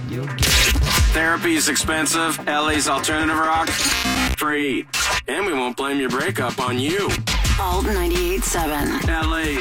Therapy's expensive. LA's alternative rock, free. And we won't blame your breakup on you. Alt 98.7. LA.